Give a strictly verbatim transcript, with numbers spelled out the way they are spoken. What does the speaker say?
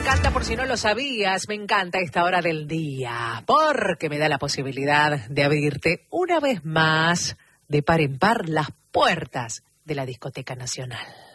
encanta, por si no lo sabías, me encanta esta hora del día, porque me da la posibilidad de abrirte una vez más, de par en par, las puertas de la Discoteca Nacional.